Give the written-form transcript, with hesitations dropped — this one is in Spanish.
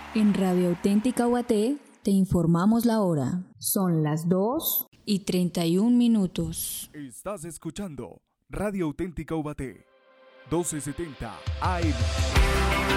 En Radio Auténtica UAT te informamos la hora. Son las 2:31. Estás escuchando Radio Auténtica UAT, 1270 AM.